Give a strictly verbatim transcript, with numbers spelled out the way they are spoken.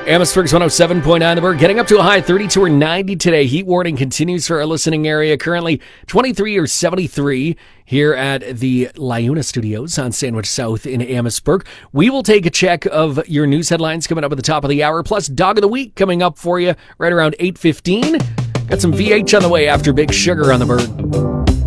Amherstburg's one oh seven point nine The Bird, getting up to a high thirty-two or ninety today. Heat warning continues for our listening area. Currently twenty-three or seventy-three here at the Liuna Studios on Sandwich South in Amherstburg. We will take a check of your news headlines coming up at the top of the hour, plus Dog of the Week coming up for you right around eight fifteen. Got some V H on the way after Big Sugar on The Bird.